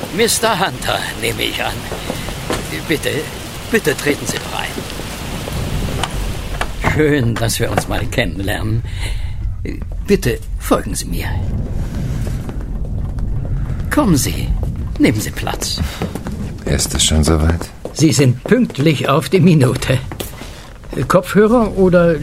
Mr. Hunter, nehme ich an. Bitte treten Sie doch ein. Schön, dass wir uns mal kennenlernen. Bitte folgen Sie mir. Kommen Sie, nehmen Sie Platz. Ist es schon soweit? Sie sind pünktlich auf die Minute. Kopfhörer oder